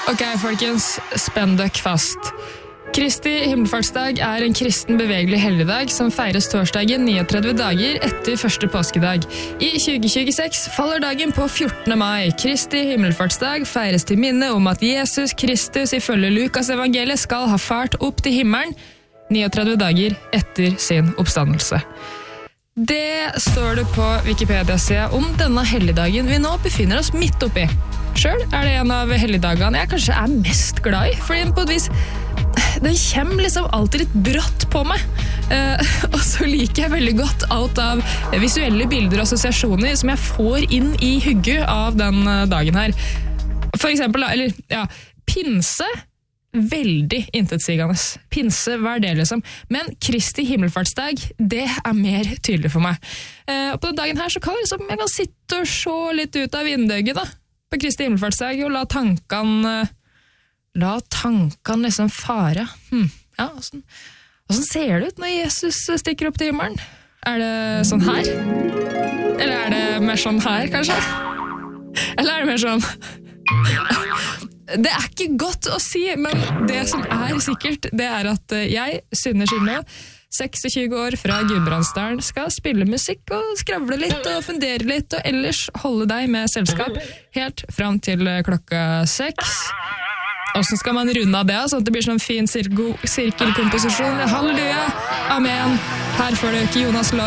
Ok, folkens, spenn døkk fast. Kristi himmelfartsdag en kristen bevegelig helligdag som feires torsdagen 39 dager etter første påskedag. I 2026 faller dagen på 14. mai. Kristi himmelfartsdag feires til minne om at Jesus Kristus ifølge Lukas evangeliet skal ha fart opp til himmelen 39 dager etter sin oppstandelse. Det står det på Wikipedia-siden om denne helligdagen vi nå befinner oss midt oppi. Selv det en av helligdagene jeg kanskje mest glad i, fordi på et vis den kommer liksom alltid litt brått på meg. Og så liker jeg veldig godt alt av visuelle bilder og assosiasjoner som jeg får inn i hugget av den dagen her. For eksempel, pinse, veldig intetsigende. Pinse, hva det liksom? Men Kristi himmelfartsdag, det mer tydelig for meg. Og på den dagen her så kan jeg kan sitte og se litt ut av vinduet da, på Kristi himmelfartsdag og la tankene liksom fare. Ja, hvordan ser det ut når Jesus stikker opp til himmelen? Det sånn her? Eller det mer sånn her, kanskje? Eller det mer sånn? Det ikke godt å si, men det som sikkert, det at jeg, Synne Skilne, 26 år fra Gudbrandsdalen, skal spille musikk og skravle litt og fundere litt, og ellers holde deg med selskap helt fram til klokka 6. Hvordan skal man runde av det, sånn at det blir sånn fin sirkelkomposisjon? Halleluja, amen. Her får du ikke Jonas Lov.